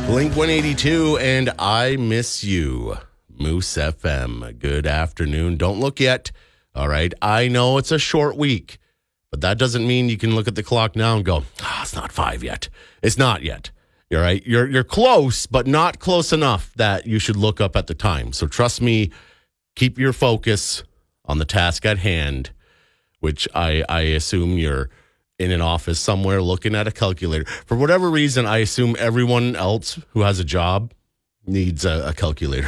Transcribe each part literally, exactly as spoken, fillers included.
Blink one eighty-two and I Miss You. Moose F M. Good afternoon. Don't look yet. All right. I know it's a short week, but that doesn't mean you can look at the clock now and go, ah, oh, it's not five yet. It's not yet. You're right. You're you're close, but not close enough that you should look up at the time. So trust me, keep your focus on the task at hand, which I, I assume you're in an office somewhere looking at a calculator. For whatever reason, I assume everyone else who has a job needs a, a calculator.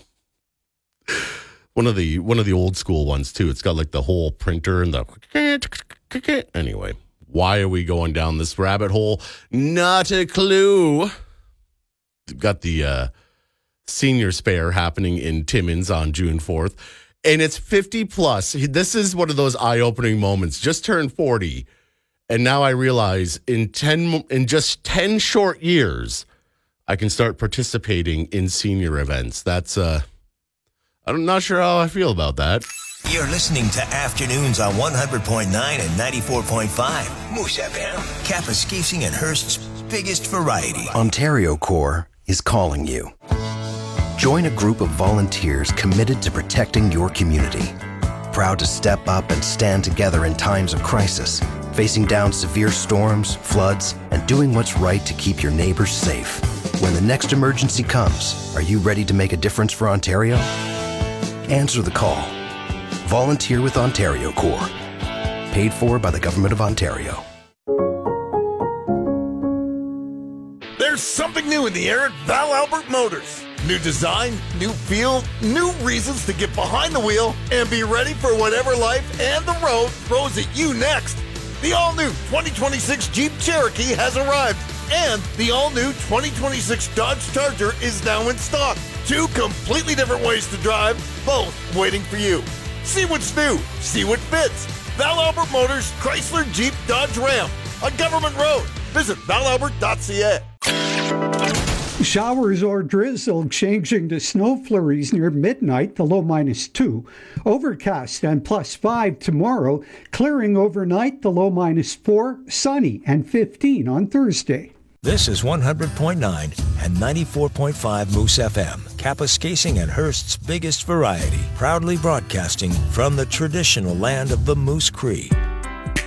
One of the one of the old school ones too. It's got like the whole printer and the anyway. Why are we going down this rabbit hole? Not a clue. We've got the uh, senior spare happening in Timmins on June fourth, and it's fifty plus. This is one of those eye-opening moments. Just turned forty. And now I realize in ten, in just ten short years, I can start participating in senior events. That's, uh, I'm not sure how I feel about that. You're listening to Afternoons on one hundred point nine and ninety-four point five. Moose F M. Kapuskasing and Hearst's biggest variety. Ontario Corps is calling you. Join a group of volunteers committed to protecting your community. Proud to step up and stand together in times of crisis, facing down severe storms, floods, and doing what's right to keep your neighbors safe. When the next emergency comes, are you ready to make a difference for Ontario? Answer the call. Volunteer with Ontario Corps. Paid for by the Government of Ontario. There's something new in the air at Val Albert Motors. New design, new feel, new reasons to get behind the wheel and be ready for whatever life and the road throws at you next. The all-new twenty twenty-six Jeep Cherokee has arrived, and the all-new twenty twenty-six Dodge Charger is now in stock. Two completely different ways to drive, both waiting for you. See what's new, see what fits. Val Albert Motors, Chrysler, Jeep, Dodge, Ram on Government Road. Visit val albert dot c a. Showers or drizzle changing to snow flurries near midnight, the low minus two. Overcast and plus five tomorrow. Clearing overnight, the low minus four. Sunny and fifteen on Thursday. This is one hundred point nine and ninety-four point five Moose F M. Kapuskasing and Hearst's biggest variety. Proudly broadcasting from the traditional land of the Moose Cree.